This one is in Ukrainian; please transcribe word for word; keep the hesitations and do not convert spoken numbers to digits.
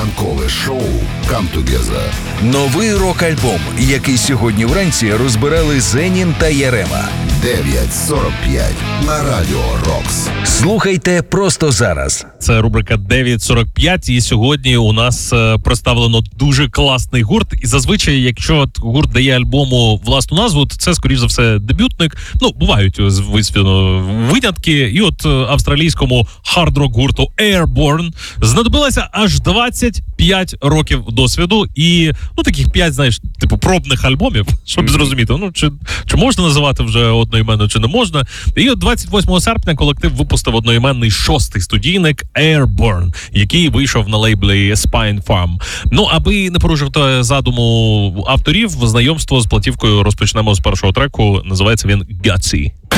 Ранкове шоу «Come Together». Новий рок-альбом, який сьогодні вранці розбирали Зенін та Ярема. дев'ять сорок п'ять на Радіо Рокс. Слухайте просто зараз. Це рубрика дев'ять сорок п'ять, і сьогодні у нас е, представлено дуже класний гурт. І зазвичай, якщо гурт дає альбому власну назву, то це, скоріш за все, дебютник. Ну, бувають, звісно, винятки. І от е, австралійському хард-рок гурту Airborne знадобилося аж двадцять п'ять років досвіду і, ну, таких п'ять, знаєш, типу, пробних альбомів, щоб зрозуміти, ну, чи, чи можна називати вже одноіменну, чи не можна. І от двадцять восьмого серпня колектив випустив одноіменний шостий студійник Airborne, який вийшов на лейблі Spine Farm. Ну, аби не порушувати задуму авторів, знайомство з платівкою розпочнемо з першого треку. Називається він Gutsy.